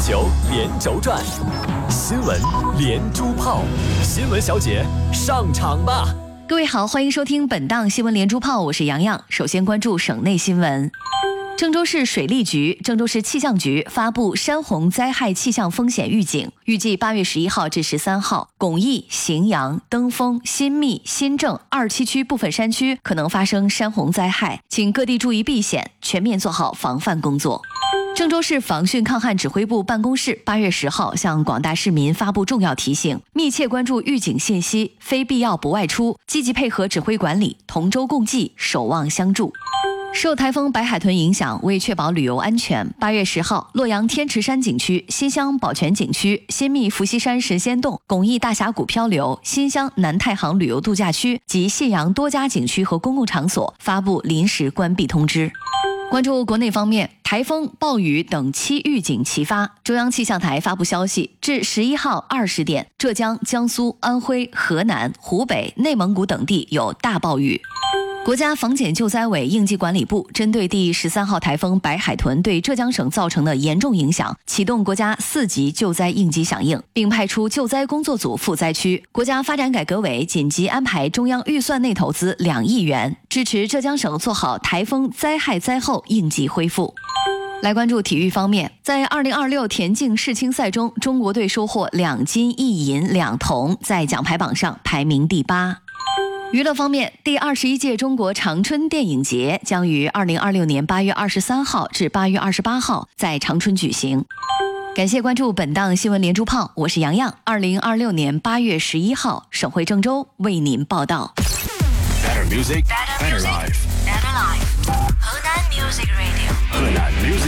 球连轴转，新闻连珠炮，新闻小姐上场吧！ 各位好，欢迎收听本档新闻连珠炮，我是洋洋。首先关注省内新闻。郑州市水利局、郑州市气象局发布山洪灾害气象风险预警，预计8月11号至13号，巩义、荥阳、登封、新密、新郑2、7区部分山区可能发生山洪灾害，请各地注意避险，全面做好防范工作。郑州市防汛抗旱指挥部办公室8月10号向广大市民发布重要提醒，密切关注预警信息，非必要不外出，积极配合指挥管理，同舟共济，守望相助。受台风白海豚影响，为确保旅游安全，8月10号，洛阳天池山景区、新乡宝泉景区、新密伏羲山神仙洞、巩义大峡谷漂流、新乡南太行旅游度假区及信阳多家景区和公共场所发布临时关闭通知。关注国内方面，台风、暴雨等7预警齐发。中央气象台发布消息，至11号20点，浙江、江苏、安徽、河南、湖北、内蒙古等地有大暴雨。国家防检救灾委应急管理部针对第13号台风白海豚对浙江省造成的严重影响，启动国家4级救灾应急响应，并派出救灾工作组赴灾区。国家发展改革委紧急安排中央预算内投资2亿元，支持浙江省做好台风灾害灾后应急恢复。来关注体育方面，在2026田径世青赛中，中国队收获2金1银2铜，在奖牌榜上排名第8。娱乐方面，第21届中国长春电影节将于2026年8月23号至8月28号在长春举行。感谢关注本档新闻连珠炮，我是洋洋。2026年8月11号，省会郑州为您报道。 Better music, better life. Better life. 河南 Music Radio. 河南 Music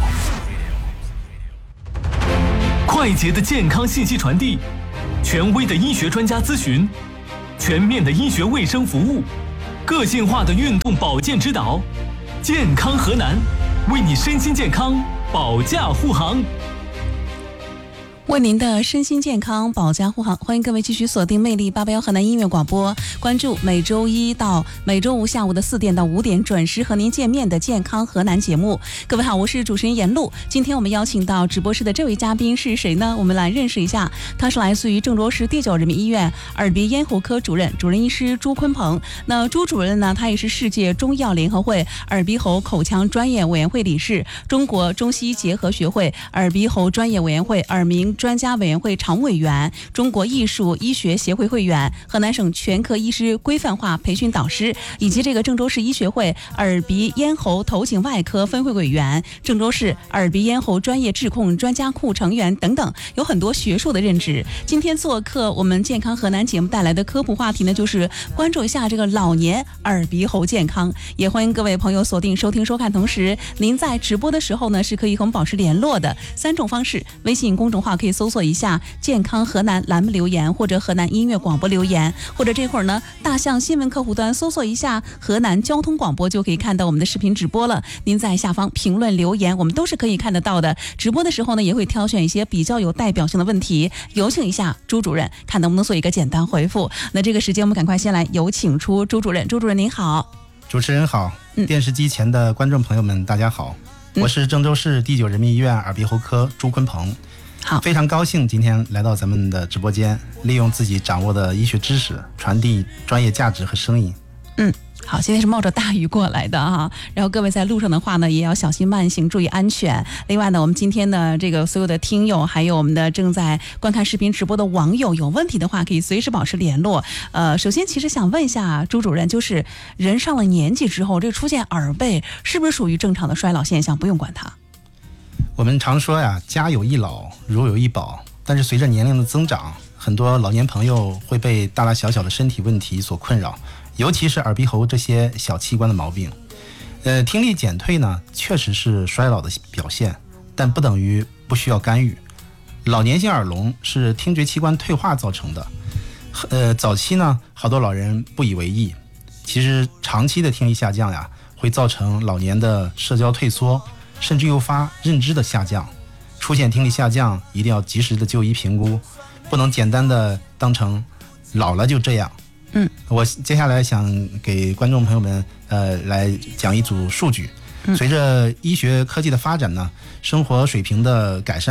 Radio。快捷的健康信息传递，权威的医学专家咨询。全面的医学卫生服务，个性化的运动保健指导，健康河南，为你身心健康保驾护航。 为您的身心健康保驾护航，欢迎各位继续锁定魅力881河南音乐广播，关注每周一到每周五下午的4点到5点准时和您见面的健康河南节目。各位好，我是主持人严露。今天我们邀请到直播室的这位嘉宾是谁呢？我们来认识一下，他是来自于郑州市第9人民医院耳鼻咽喉科主任医师朱坤鹏。那朱主任呢，他也是世界中医药联合会耳鼻喉口腔专业委员会理事，中国中西医结合学会耳鼻喉专业委员会耳鸣专家委员会常委员，中国艺术医学协会会员，河南省全科医师规范化培训导师，以及这个郑州市医学会耳鼻咽喉头颈外科分会委员，郑州市耳鼻咽喉专业质控专家库成员等等，有很多学术的任职。今天做客我们健康河南节目带来的科普话题呢，就是关注一下这个老年耳鼻喉健康。也欢迎各位朋友锁定收听收看，同时您在直播的时候呢，是可以和我们保持联络的3种方式。微信公众号可以搜索一下健康河南栏目留言，或者河南音乐广播留言，或者这会儿呢大象新闻客户端搜索一下河南交通广播，就可以看到我们的视频直播了。您在下方评论留言，我们都是可以看得到的。直播的时候呢，也会挑选一些比较有代表性的问题，有请一下朱主任，看能不能做一个简单回复。那这个时间我们赶快先来有请出朱主任。朱主任您好。 主持人好，电视机前的观众朋友们大家好，我是郑州市第9人民医院耳鼻喉科朱坤鹏。 好， 非常高兴今天来到咱们的直播间，利用自己掌握的医学知识，传递专业价值和声音。 好，现在是冒着大雨过来的哈，然后各位在路上的话呢，也要小心慢行，注意安全。另外呢，我们今天的这个所有的听友，还有我们的正在观看视频直播的网友，有问题的话可以随时保持联络。首先其实想问一下朱主任，就是人上了年纪之后，这出现耳背是不是属于正常的衰老现象，不用管它？ 我们常说呀，家有一老，如有一宝。但是随着年龄的增长，很多老年朋友会被大大小小的身体问题所困扰，尤其是耳鼻喉这些小器官的毛病。听力减退呢，确实是衰老的表现，但不等于不需要干预。老年性耳聋是听觉器官退化造成的。早期呢，好多老人不以为意，其实长期的听力下降呀，会造成老年的社交退缩，甚至诱发认知的下降。出现听力下降，一定要及时的就医评估，不能简单的当成老了就这样。我接下来想给观众朋友们来讲一组数据。随着医学科技的发展呢，生活水平的改善，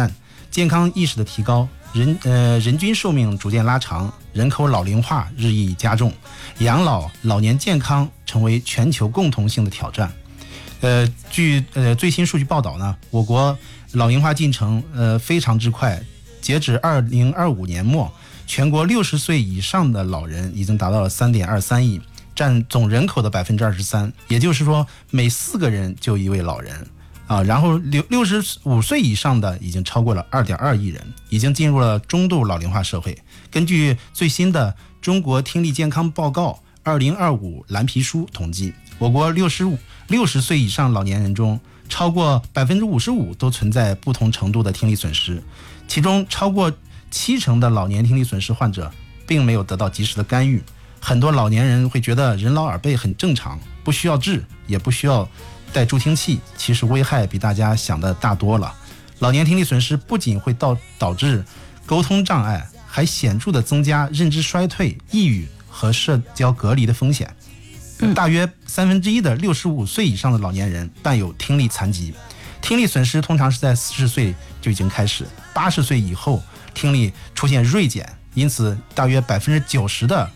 健康意识的提高，人均寿命逐渐拉长，人口老龄化日益加重，养老老年健康成为全球共同性的挑战。据最新数据报道呢，我国老龄化进程非常之快，截止2025年末，全国60岁以上的老人已经达到了3.23亿，占总人口的23%，也就是说每4个人就一位老人啊。然后65岁以上的已经超过了2.2亿人，已经进入了中度老龄化社会。根据最新的中国听力健康报告2025蓝皮书统计，我国60岁以上老年人中，超过55%都存在不同程度的听力损失，其中超过70%的老年听力损失患者并没有得到及时的干预。很多老年人会觉得人老耳背很正常，不需要治，也不需要戴助听器，其实危害比大家想的大多了。老年听力损失不仅会导致沟通障碍，还显著地增加认知衰退、抑郁和社交隔离的风险。大约1/3的65岁以上的老年人伴有听力残疾，听力损失通常是在40岁就已经开始，80岁以后听力出现锐减，因此大约90%的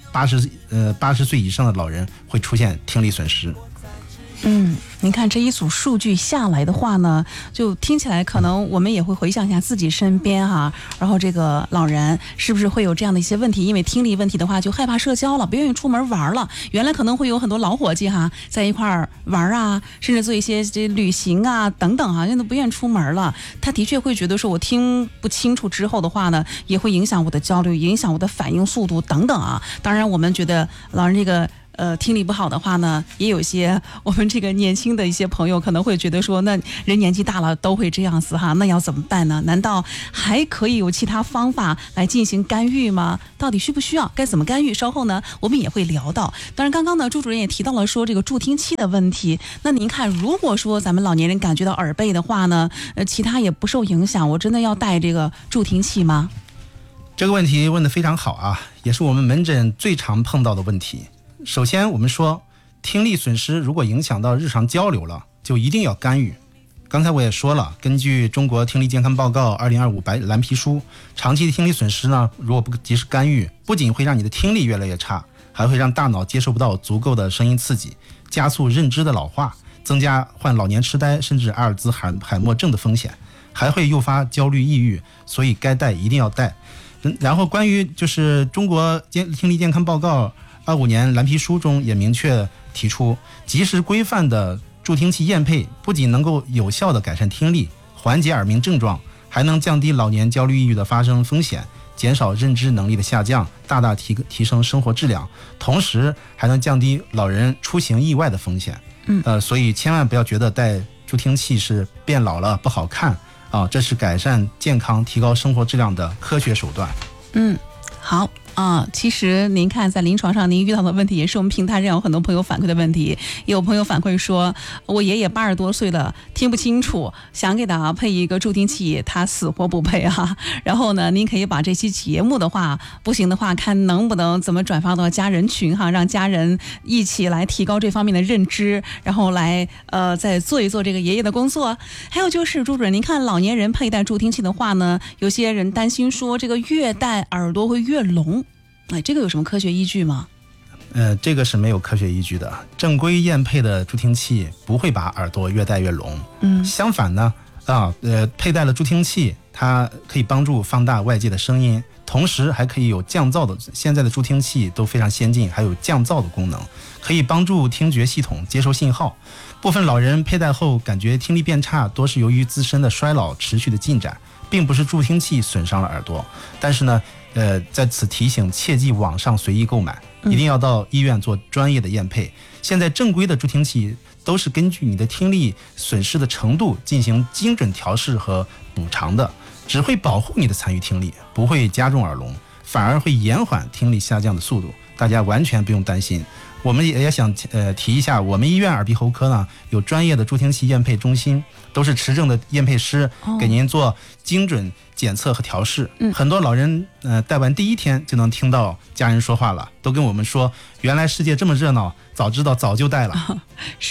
80岁以上的老人会出现听力损失。 您看这一组数据下来的话呢，就听起来可能我们也会回想一下自己身边然后这个老人是不是会有这样的一些问题，因为听力问题的话就害怕社交了，不愿意出门玩了。原来可能会有很多老伙计在一块儿玩甚至做一些旅行等等现在不愿意出门了。他的确会觉得说我听不清楚之后的话呢，也会影响我的焦虑，影响我的反应速度等等当然我们觉得老人这个听力不好的话呢，也有一些我们这个年轻的一些朋友可能会觉得说，那人年纪大了都会这样子那要怎么办呢？难道还可以有其他方法来进行干预吗？到底需不需要？该怎么干预？稍后呢，我们也会聊到。当然，刚刚呢，朱主任也提到了说这个助听器的问题。那您看，如果说咱们老年人感觉到耳背的话呢，其他也不受影响，我真的要带这个助听器吗？ 这个问题问得非常好也是我们门诊最常碰到的问题。首先我们说，听力损失如果影响到日常交流了，就一定要干预。刚才我也说了，根据中国听力健康报告2025蓝皮书，长期的听力损失呢，如果不及时干预，不仅会让你的听力越来越差，还会让大脑接受不到足够的声音刺激，加速认知的老化，增加患老年痴呆甚至阿尔兹海默症的风险，还会诱发焦虑抑郁，所以该带一定要带。然后关于就是中国听力健康报告25年蓝皮书中也明确提出，及时规范的助听器验配不仅能够有效地改善听力，缓解耳鸣症状，还能降低老年焦虑抑郁的发生风险，减少认知能力的下降，大大提升生活质量，同时还能降低老人出行意外的风险。所以千万不要觉得戴助听器是变老了不好看这是改善健康、提高生活质量的科学手段。 好其实您看在临床上您遇到的问题也是我们平台上有很多朋友反馈的问题。也有朋友反馈说，我爷爷80多岁了，听不清楚，想给他配一个助听器，他死活不配然后呢，您可以把这期节目的话，不行的话看能不能怎么转发到家人群让家人一起来提高这方面的认知，然后来再做一做这个爷爷的工作。还有就是朱主任，您看老年人佩戴助听器的话呢，有些人担心说这个越戴耳朵会越聋，这个有什么科学依据吗？ 这个是没有科学依据的。正规验配的助听器不会把耳朵越戴越聋。相反呢，佩戴了助听器，它可以帮助放大外界的声音，同时还可以有降噪的。现在的助听器都非常先进，还有降噪的功能，可以帮助听觉系统接收信号。部分老人佩戴后感觉听力变差，多是由于自身的衰老持续的进展，并不是助听器损伤了耳朵。但是呢，在此提醒，切忌网上随意购买，一定要到医院做专业的验配。现在正规的助听器都是根据你的听力损失的程度进行精准调试和补偿的，只会保护你的残余听力，不会加重耳聋，反而会延缓听力下降的速度，大家完全不用担心。我们也想提一下，我们医院耳鼻喉科呢有专业的助听器验配中心，都是持证的验配师给您做精准检测和调试。很多老人戴完第一天就能听到家人说话了，都跟我们说原来世界这么热闹，早知道早就戴了。 是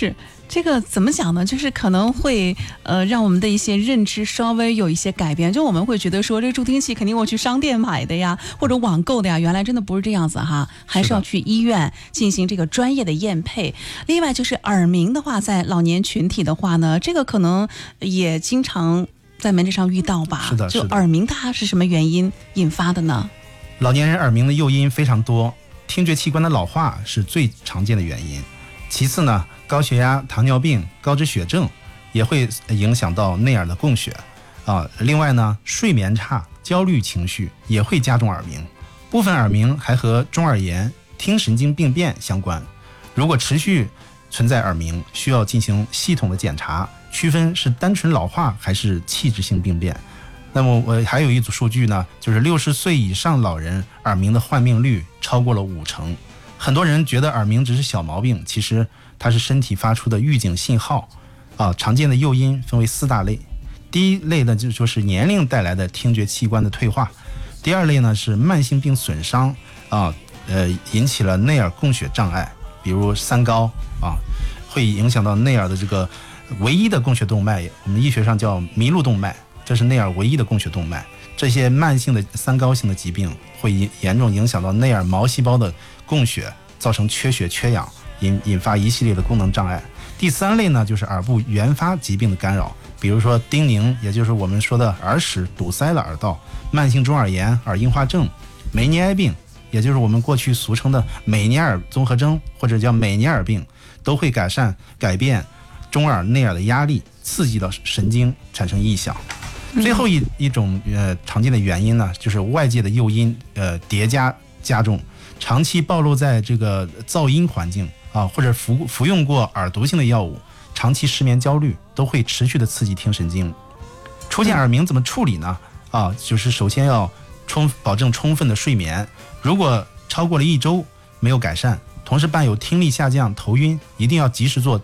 这个怎么讲呢？就是可能会让我们的一些认知稍微有一些改变，就我们会觉得说这助听器肯定我去商店买的呀，或者网购的呀，原来真的不是这样子哈，还是要去医院进行这个专业的验配。另外就是耳鸣的话，在老年群体的话呢，这个可能也经常在门诊上遇到吧。 是的， 就耳鸣它是什么原因引发的呢？ 老年人耳鸣的诱因非常多，听觉器官的老化是最常见的原因。其次呢，高血压、糖尿病、高脂血症也会影响到内耳的供血另外呢，睡眠差、焦虑情绪也会加重耳鸣。部分耳鸣还和中耳炎、听神经病变相关。如果持续存在耳鸣，需要进行系统的检查，区分是单纯老化还是器质性病变。那么我还有一组数据呢，就是60岁以上老人耳鸣的患病率超过了50%。很多人觉得耳鸣只是小毛病，其实它是身体发出的预警信号常见的诱因分为4大类。第一类呢就是年龄带来的听觉器官的退化。第二类呢是慢性病损伤引起了内耳供血障碍，比如三高会影响到内耳的这个唯一的供血动脉，我们医学上叫麋鹿动脉，这是内耳唯一的供血动脉。这些慢性的三高性的疾病会严重影响到内耳毛细胞的供血，造成缺血缺氧，引发一系列的功能障碍。第三类呢就是耳部原发疾病的干扰，比如说丁宁，也就是我们说的耳屎堵塞了耳道，慢性中耳炎、耳硬化症，梅尼埃病，也就是我们过去俗称的美尼尔综合征或者叫美尼尔病，都会改变中耳内耳的压力，刺激到神经产生异响。最后一种常见的原因呢，就是外界的诱因叠加加重，长期暴露在这个噪音环境或者服用过耳毒性的药物，长期失眠焦虑都会持续的刺激听神经。出现耳鸣怎么处理呢？就是首先要保证充分的睡眠，如果超过了1周没有改善，同时伴有听力下降、头晕，一定要及时做